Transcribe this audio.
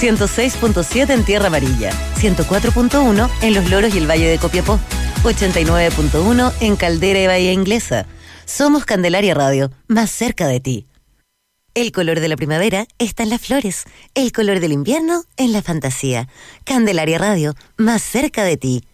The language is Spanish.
106.7 en Tierra Amarilla, 104.1 en Los Loros y el Valle de Copiapó, 89.1 en Caldera y Bahía Inglesa. Somos Candelaria Radio, más cerca de ti. El color de la primavera está en las flores, el color del invierno en la fantasía. Candelaria Radio, más cerca de ti.